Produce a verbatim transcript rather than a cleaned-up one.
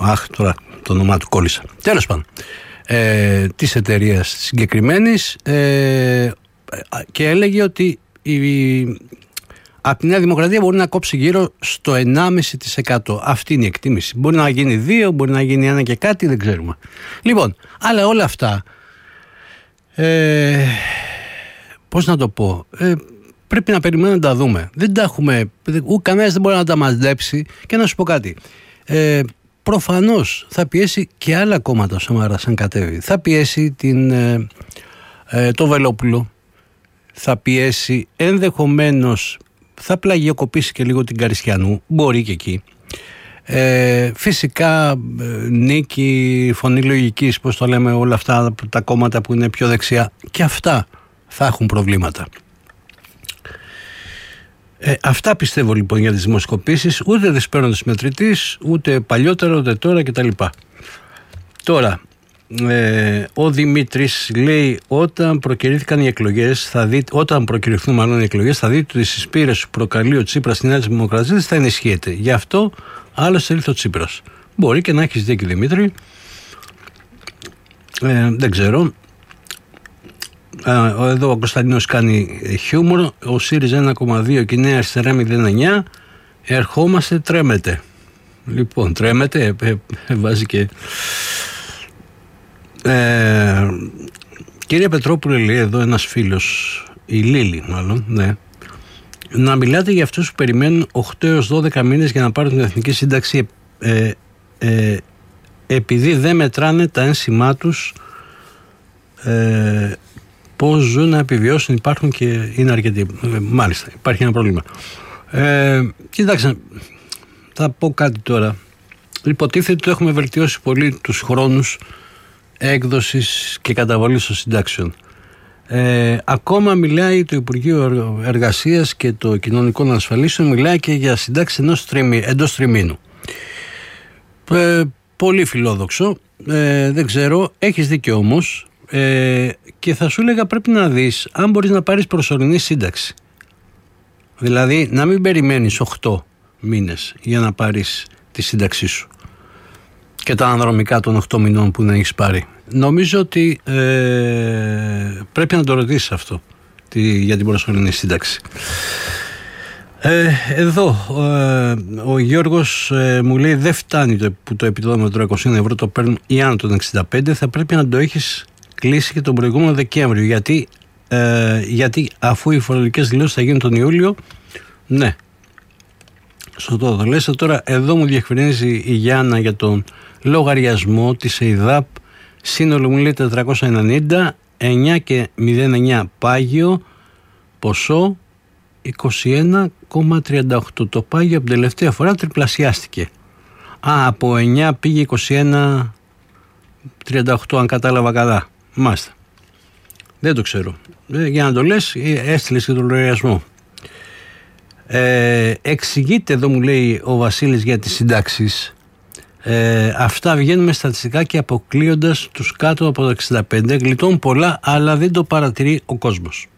αχ, τώρα το όνομά του κόλλησα. Τέλος πάντων, ε, της εταιρείας συγκεκριμένης, ε, και έλεγε ότι η, από τη Νέα Δημοκρατία μπορεί να κόψει γύρω στο ενάμιση τοις εκατό. Αυτή είναι η εκτίμηση. Μπορεί να γίνει δύο, μπορεί να γίνει ένα και κάτι, δεν ξέρουμε. Λοιπόν, αλλά όλα αυτά, ε, πώς να το πω, ε, πρέπει να περιμένουμε να τα δούμε. Δεν τα έχουμε, ούτε κανένας δεν μπορεί να τα μαζέψει. Και να σου πω κάτι, ε, προφανώς θα πιέσει και άλλα κόμματα ο Σαμαράς αν κατέβει. Θα πιέσει την, ε, ε, το Βελόπουλο, θα πιέσει ενδεχομένως, θα πλαγιοκοπήσει και λίγο την Καριστιανού, μπορεί και εκεί. Ε, φυσικά ε, Νίκη, Φωνή Λογικής, πώς το λέμε, όλα αυτά τα κόμματα που είναι πιο δεξιά, και αυτά θα έχουν προβλήματα. Ε, αυτά πιστεύω λοιπόν για τις δημοσκοπήσεις. Ούτε τις παίρνω της μετρητής, ούτε παλιότερα, ούτε τώρα κτλ. Τώρα, ε, ο Δημήτρης λέει, όταν προκηρύθηκαν οι εκλογές, θα δει, όταν προκηρυχθούν μάλλον οι εκλογές, θα δείτε ότι στις πείρες που προκαλεί ο Τσίπρας στη Νέα Δημοκρατία θα ενισχύεται. Γι' αυτό άλλωστε ήρθε ο Τσίπρας. Μπορεί και να έχεις δίκιο, Δημήτρη. Ε, δεν ξέρω. Εδώ ο Κωνσταντίνος κάνει χιούμορ. Ο ΣΥΡΙΖΑ ένα κόμμα δύο και η Νέα Αριστερά μηδέν κόμμα εννιά. Ερχόμαστε, τρέμετε. Λοιπόν, τρέμετε, ε, ε, βάζει και... Ε, κύριε Πετρόπουλε, λέει εδώ ένας φίλος, η Λίλη μάλλον, ναι, να μιλάτε για αυτούς που περιμένουν οκτώ έως δώδεκα μήνες για να πάρουν την εθνική σύνταξη, ε, ε, επειδή δεν μετράνε τα ένσημά τους, ε, πώς ζουν να επιβιώσουν, υπάρχουν και είναι αρκετοί. Ε, μάλιστα, υπάρχει ένα πρόβλημα. Ε, κοιτάξτε, θα πω κάτι τώρα. Υποτίθεται ότι έχουμε βελτιώσει πολύ τους χρόνους έκδοσης και καταβολής των συντάξεων. Ε, ακόμα μιλάει το Υπουργείο Εργασίας και το Κοινωνικών Ασφαλίσεων, μιλάει και για συντάξεις ενός τριμή, εντός τριμήνου. Ε, πολύ φιλόδοξο, ε, δεν ξέρω, έχεις δίκιο όμως, ε, και θα σου έλεγα πρέπει να δεις αν μπορείς να πάρεις προσωρινή σύνταξη. Δηλαδή να μην περιμένεις οκτώ μήνες για να πάρεις τη σύνταξή σου και τα αναδρομικά των οκτώ μηνών που να έχεις πάρει. Νομίζω ότι ε, πρέπει να το ρωτήσεις αυτό τη, για την προσωρινή σύνταξη. Ε, εδώ ε, ο Γιώργος ε, μου λέει δεν φτάνει το, που το επιδόματα των είκοσι ευρώ το παίρνουν οι άνω των εξήντα πέντε, θα πρέπει να το έχεις κλείσει και τον προηγούμενο Δεκέμβριο, γιατί, ε, γιατί αφού οι φορολογικές δηλώσεις θα γίνουν τον Ιούλιο. Ναι, σωστό το λες. Τώρα εδώ μου διευκρινίζει η Γιάννα για τον λογαριασμό της ΕΙΔΑΠ. Σύνολο μου λέει τετρακόσια ενενήντα, εννιά και μηδέν εννιά πάγιο, ποσό είκοσι ένα κόμμα τριάντα οκτώ. Το πάγιο από την τελευταία φορά τριπλασιάστηκε. Α, από εννιά πήγε είκοσι ένα κόμμα τριάντα οκτώ, αν κατάλαβα καλά. Μάλιστα. Δεν το ξέρω. Ε, για να το λες, έστειλες και τον λογαριασμό. Ε, εξηγείται εδώ μου λέει ο Βασίλης για τις συντάξεις. Ε, αυτά βγαίνουν με στατιστικά και αποκλείοντας τους κάτω από τα εξήντα πέντε, γλιτώνουν πολλά, αλλά δεν το παρατηρεί ο κόσμος.